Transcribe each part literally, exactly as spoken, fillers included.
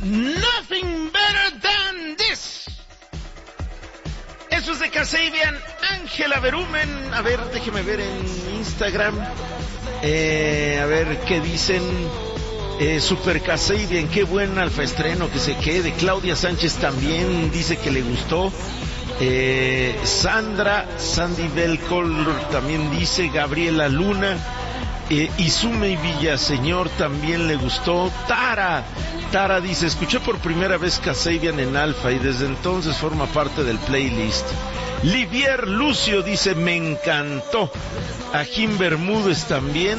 Nothing Better Than This. Eso es de Kasabian. Ángela Berumen. A ver, déjeme ver en Instagram. Eh, a ver qué dicen. Eh, Super Kasabian, qué buen alfaestreno, que se quede. Claudia Sánchez también dice que le gustó. Eh, Sandra, Sandy Belcolor también dice. Gabriela Luna. Eh, Izume y Villaseñor también le gustó. Tara, Tara dice, escuché por primera vez Kasabian en Alfa y desde entonces forma parte del playlist. Livier Lucio dice, me encantó. Ajim Bermúdez también.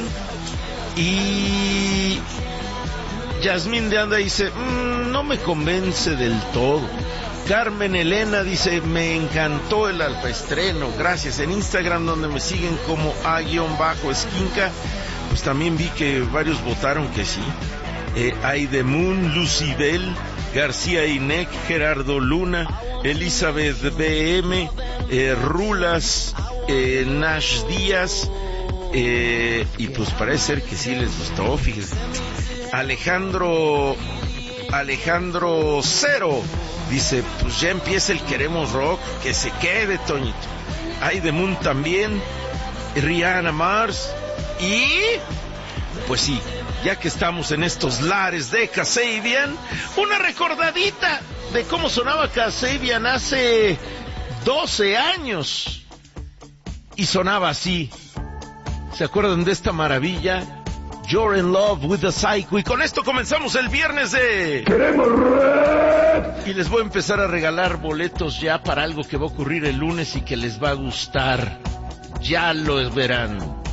Y Yasmín de Anda dice, mmm, no me convence del todo. Carmen Elena dice, me encantó el alfaestreno, gracias. En Instagram, donde me siguen como a-esquinca, pues también vi que varios votaron que sí. Eh, Aidemun, Lucibel, García Inec, Gerardo Luna, Elizabeth B M, eh, Rulas, eh, Nash Díaz, eh, y pues parece ser que sí les gustó, fíjense. Alejandro, Alejandro Cero dice, pues ya empieza el Queremos Rock, que se quede, Toñito. Aidemun también, Rihanna Mars, y pues sí, ya que estamos en estos lares de Kasabian, una recordadita de cómo sonaba Kasabian hace doce años. Y sonaba así. ¿Se acuerdan de esta maravilla? You're in Love with the Psycho. Y con esto comenzamos el viernes de ¡Queremos Rock! Y les voy a empezar a regalar boletos ya para algo que va a ocurrir el lunes y que les va a gustar. Ya lo verán.